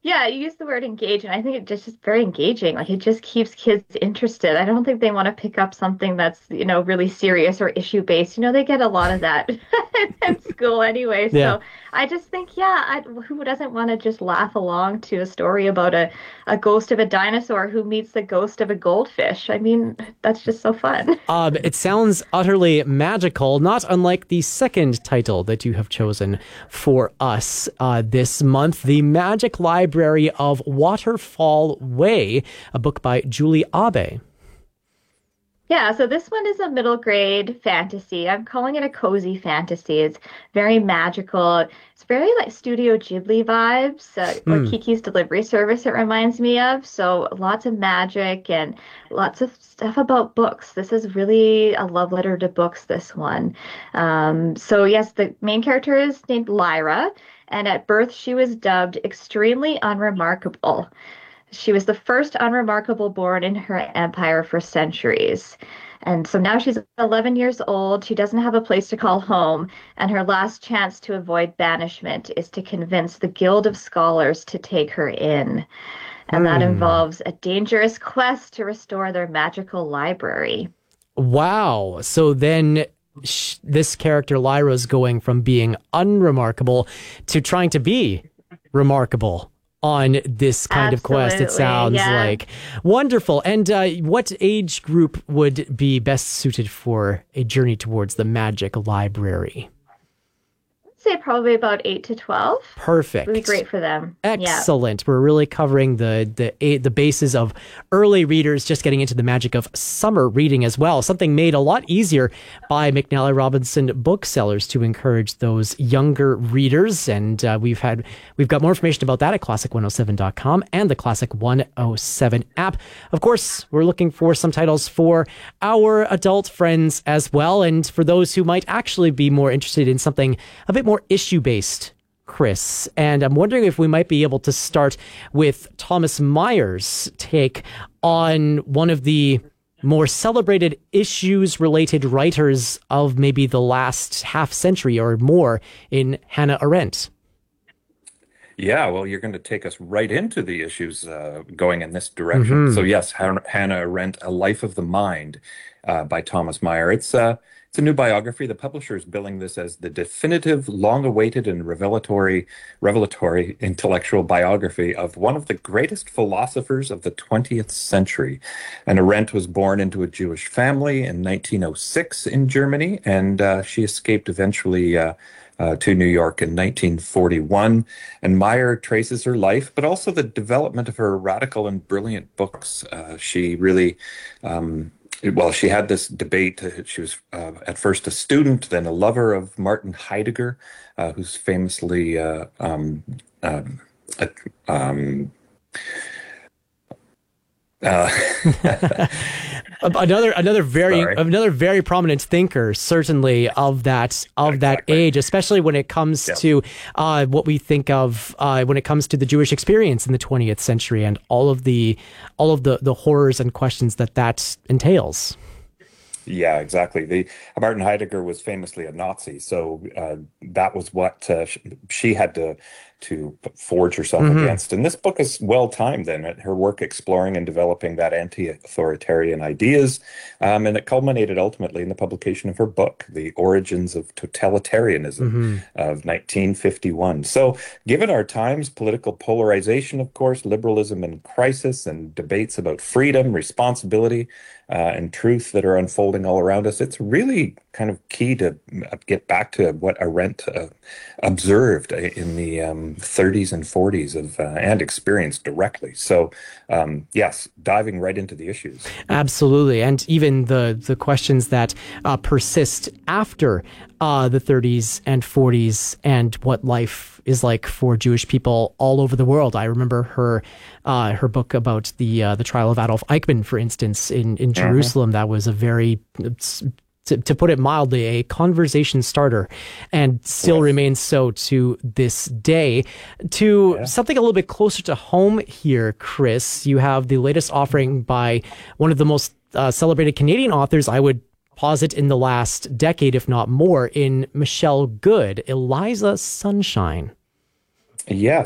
Yeah, you use the word engage, and I think it just is very engaging. Like it just keeps kids interested. I don't think they want to pick up something that's, really serious or issue based. They get a lot of that in school anyway. Yeah. So I just think, yeah, who doesn't want to just laugh along to a story about a ghost of a dinosaur who meets the ghost of a goldfish? I mean, that's just so fun. It sounds utterly magical, not unlike the second title that you have chosen for us this month, The Magic Library of Waterfall Way, a book by Julie Abe. Yeah, so this one is a middle grade fantasy. I'm calling it a cozy fantasy. It's very magical. It's very like Studio Ghibli vibes, or Hmm. Kiki's Delivery Service, it reminds me of. So lots of magic and lots of stuff about books. This is really a love letter to books, this one. So yes, the main character is named Lyra, and at birth she was dubbed extremely unremarkable. She was the first unremarkable born in her empire for centuries. And so now she's 11 years old. She doesn't have a place to call home. And her last chance to avoid banishment is to convince the Guild of Scholars to take her in. And that Hmm. involves a dangerous quest to restore their magical library. Wow. So then this character, Lyra's going from being unremarkable to trying to be remarkable on this kind of quest. It Absolutely. sounds Yeah. like wonderful. And what age group would be best suited for a journey towards the magic library? I'd say probably about 8 to 12. Would be Perfect. great for them. Yeah. Excellent. We're really covering the bases of early readers, just getting into the magic of summer reading as well. Something made a lot easier by McNally Robinson Booksellers to encourage those younger readers. And we've got more information about that at classic107.com and the Classic 107 app. Of course, we're looking for some titles for our adult friends as well, and for those who might actually be more interested in something a bit more issue based, Chris. And I'm wondering if we might be able to start with Thomas Meyer's take on one of the more celebrated issues related writers of maybe the last half century or more in Hannah Arendt. Yeah, well, you're going to take us right into the issues going in this direction. So Hmm. yes, Hannah Arendt, A Life of the Mind by Thomas Meyer. It's a new biography. The publisher is billing this as the definitive, long-awaited, and revelatory intellectual biography of one of the greatest philosophers of the 20th century. And Arendt was born into a Jewish family in 1906 in Germany, and she escaped eventually to New York in 1941. And Meyer traces her life, but also the development of her radical and brilliant books. She really, well, she had this debate. She was at first a student, then a lover of Martin Heidegger, who's famously uh, uh, um, uh, sorry. Another very prominent thinker, certainly of that Exactly. age, especially when it comes Yeah. to what we think of when it comes to the Jewish experience in the 20th century and all of the horrors and questions that entails. Yeah, exactly. The Martin Heidegger was famously a Nazi, so that was what she had to forge herself Hmm. against. And this book is well timed. Then her work exploring and developing that anti-authoritarian ideas, and it culminated ultimately in the publication of her book, The Origins of Totalitarianism, Hmm. of 1951. So, given our times, political polarization, of course, liberalism in crisis, and debates about freedom, responsibility, and truth that are unfolding all around us, it's really kind of key to get back to what Arendt observed in the 30s and 40s and experienced directly. So, yes, diving right into the issues. Absolutely, and even the questions that persist after the 30s and 40s and what life is like for Jewish people all over the world. I remember her book about the trial of Adolf Eichmann, for instance, in Hmm. Jerusalem. That was a very to put it mildly, a conversation starter, and still Yes. remains so to this day. To Yeah. something a little bit closer to home here, Chris, you have the latest offering by one of the most celebrated Canadian authors, I would posit in the last decade, if not more, in Michelle Good, Eliza Sunshine. Yeah,